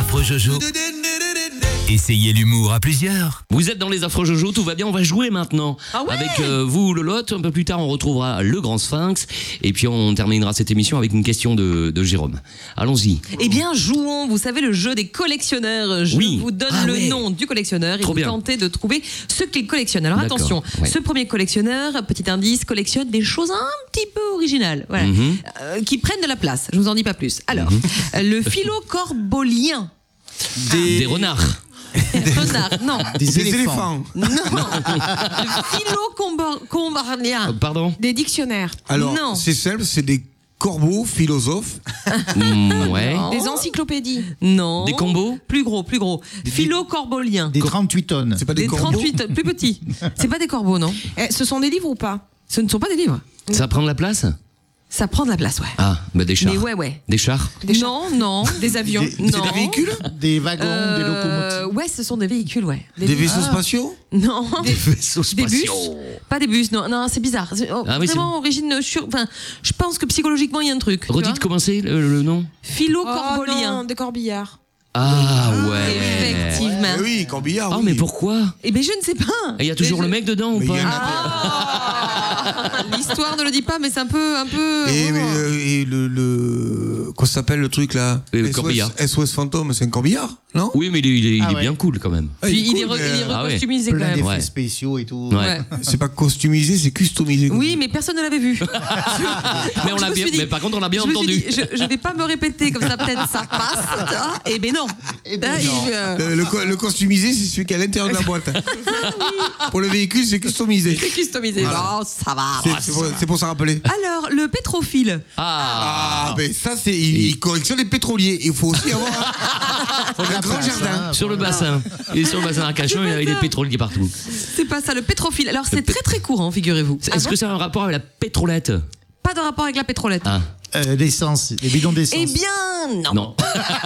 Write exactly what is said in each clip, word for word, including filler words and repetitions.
affreux Jojo. Essayez l'humour à plusieurs. Vous êtes dans les affreux Jojo, tout va bien, on va jouer maintenant. Ah ouais. Avec euh, vous, Lolotte. Un peu plus tard, on retrouvera le Grand Sphinx. Et puis, on terminera cette émission avec une question de, de Jérôme. Allons-y. Eh bien, jouons. Vous savez, le jeu des collectionneurs. Je Oui. vous donne Ah le ouais. nom du collectionneur et Trop vous bien. tentez de trouver ce qu'il collectionne. Alors D'accord. attention, Ouais. ce premier collectionneur, petit indice, collectionne des choses un petit peu originales, voilà, Mhm. euh, qui prennent de la place. Je vous en dis pas plus. Alors, euh, le philocorbolien. Des, des renards. Renard, non. Des, Des éléphants. éléphants. Non. Le philocorbolien. Euh, pardon. Des dictionnaires. Alors, Non. c'est simple, c'est des corbeaux philosophes. Mm, ouais. Non. Des encyclopédies. Non. Des combos. Plus gros, plus gros. Philocorbolien. Des trente-huit tonnes. C'est pas des, Des corbeaux. trente-huit, plus petits. C'est pas des corbeaux, non. Eh, ce sont des livres ou pas? Ce ne sont pas des livres. Ça prend de la place? Ça prend de la place, ouais. Ah, bah des chars. Mais ouais, ouais. Des chars. Des chars. Non, non. Des avions. Des- Non. C'est des véhicules. Des wagons, Euh, des locomotives. Ouais, ce sont des véhicules, ouais. Des vaisseaux spatiaux. Non. Des vaisseaux Des bus. spatiaux. Pas des bus, non, non, c'est bizarre. C'est, oh, Ah oui, vraiment origine sur. Enfin, je pense que psychologiquement il y a un truc. tu Redites vois. comment c'est le, le nom? Philocorbolien. Oh non, des corbillards. Ah ouais. Effectivement. Eh oui, corbillard. Ah oui. mais pourquoi? Eh ben je ne sais pas. Il y a toujours Mais le je- mec dedans ou Mais il y pas? en a- Ah L'histoire ne le dit pas, mais c'est un peu, un peu. Et, oh. mais, euh, et le, le. Comment ça s'appelle le truc là? Le S O S corbillard. S O S Fantôme, c'est un corbillard, non? Oui, mais il est, il est- il Ah est ouais. bien cool quand même. Ah, Puis il, cool, est re- mais, il est euh, Ah ouais. recostumisé quand Plein même. d'effets ouais. spéciaux et tout. Ouais. Ouais. C'est pas customisé, c'est customisé. Oui, mais personne ne l'avait vu. Mais on Je l'a me bien. suis dit- Mais par contre, on l'a bien je me suis entendu. dit, je, je vais pas me répéter comme ça, peut-être ça passe. Ah, eh ben non. Eh ben Ah, non. il- euh, Le, le co- le customisé, c'est celui qui est à l'intérieur de la boîte. Pour le véhicule, c'est customisé. C'est customisé. Voilà. Oh, ça va. C'est c'est pour, c'est pour s'en rappeler. Alors, le pétrophile. Ah. Ah, ben ça, c'est. Il, il collectionne les pétroliers. Il faut aussi avoir un, un grand place, jardin. hein. Sur le bassin. Et sur le bassin d'Arcachon, il y a des pétroliers partout. C'est pas ça, le pétrophile. Alors, c'est très très courant, figurez-vous. Est-ce Ah bon que ça a un rapport avec la pétrolette? Pas de rapport avec la pétrolette. Ah. Euh, L'essence, les bidons d'essence. Eh bien, non. Non.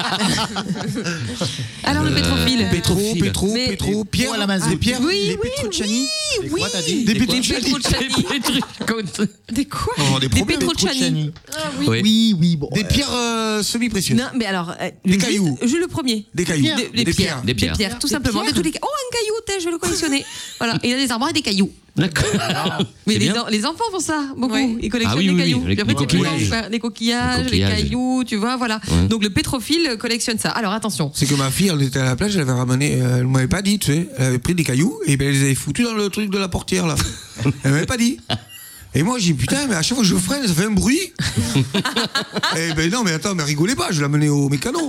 Alors, le pétrophile. Pétro, Pétrophile. pétro, Mais- pétro, pierre. Oh, à la masse des de- pierres. Oui, Les oui, Petrocciani. oui, Quoi, t'as dit? Des Des quoi? Petrocciani. Pétrocciani. Des quoi Oh, des Des problèmes. Petrocciani. Oui. Oui, oui, bon. Des euh, pierres euh, semi-précieuses. Non, mais alors. euh, Des juste- cailloux. Je le premier. Des cailloux. Des, des pierres. Des pierres. tout Des simplement. pierres. Des- tous les ca- Oh, un caillou, t'es, je vais le collectionner. Voilà. Et il y a des arbres et des cailloux. D'accord. Mais C'est les, bien. en- les enfants font ça, beaucoup. Ouais. Ils collectionnent Ah oui, les oui, cailloux. oui, les Puis après, tu peux coquillages. en faire des coquillages, Les les coquillages. cailloux, tu vois, voilà. Ouais. Donc le pétrophile collectionne ça. Alors attention. C'est que ma fille, elle était à la plage, elle avait ramené, euh, elle m'avait pas dit, tu sais, elle avait pris des cailloux et ben elle les avait foutus dans le truc de la portière là. Elle m'avait pas dit. Et moi j'ai dit putain, mais à chaque fois que je freine, ça fait un bruit. Et ben non, mais attends, mais rigolez pas, je l'ai amené au mécano.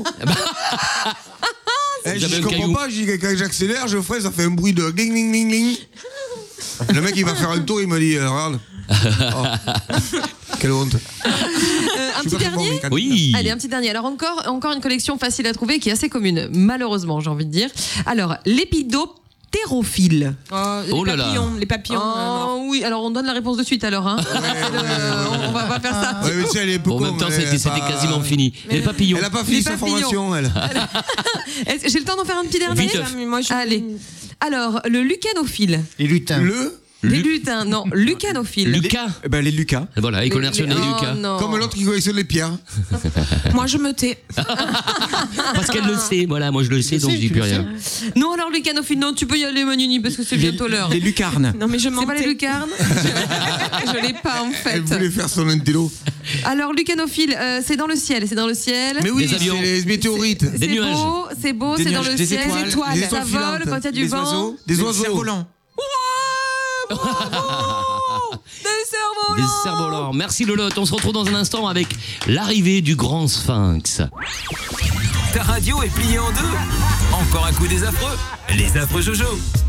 Eh, Vous je avez un comprends caillou. pas, je dis que quand j'accélère, je freine, ça fait un bruit de ding ding ding ding. Le mec il va faire un tour, il me dit euh, regarde. Oh. Quelle honte. Euh, un Je suis petit pas très bon dernier. mécano. Oui. Allez, un petit dernier. Alors encore, encore une collection facile à trouver qui est assez commune, malheureusement, j'ai envie de dire. Alors, l'épidoptérophile. Oh, les Oh là là. papillons. Les papillons. euh, morts. Oh oui, alors on donne la réponse de suite alors. Hein. Euh, on va pas faire ça. Ouais, mais tu sais, elle est peu Bon, en même con, temps, elle c'était est c'était pas- quasiment fini. Et le papillon. Elle a pas fini Les sa papillons. formation, elle. Est-ce que j'ai le temps d'en faire un petit dernier Vite. Mais moi, je- Allez. Alors, le lucanophile. Les lutins. Le. Les Lu- lutins, non, lucanophile. Lucas. Eh ben, les Lucas. Voilà, école Les- nationale les- de oh, Lucas. non. Comme l'autre qui collectionne les pierres. Moi, je me tais. Parce qu'elle le sait. Voilà, moi je le sais, le donc sais, je dis tu plus le rien. Non, alors lucanophile, non, tu peux y aller, Manuni, parce que c'est Les- bientôt l'heure. Les Lucarnes. Non, mais je m'en C'est pas les tais. lucarnes Je, je l'ai pas en fait. Elle voulait faire son intello. Alors, lucanophile, euh, c'est dans le ciel, c'est dans le ciel. Mais oui, Des avions. c'est les météorites. Des C'est nuages. beau, c'est beau, Des c'est dans nuages, le des ciel. étoiles, étoiles. Des Ça étoiles vole filantes. quand il y a du Des vent. oiseaux. Des oiseaux. cerfs-volants. Des cerfs-volants. Des cerfs-volants. Merci Lolotte. On se retrouve dans un instant avec l'arrivée du Grand Sphinx. Ta radio est pliée en deux. Encore un coup des affreux. Les affreux Jojo.